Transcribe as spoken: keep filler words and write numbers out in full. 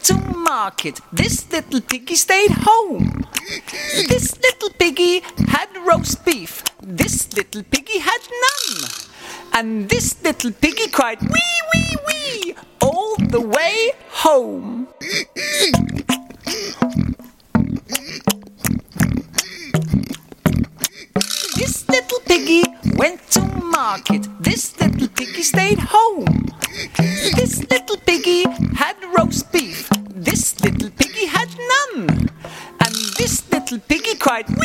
to market. This little piggy stayed home. This little piggy had roast beef. This little piggy had none. And this little piggy cried wee, wee, wee all the way home. This little piggy went to market. This little piggy stayed home. This little piggy had roast beef. This little piggy had none. And this little piggy cried